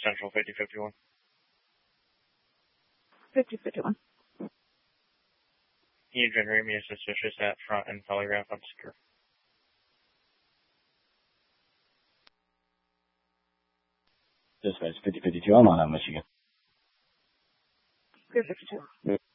Central 5051. 5051. Can you generate me a suspicious at front and polygraph obscure? Dispatch 5052, I'm on Michigan. 5052.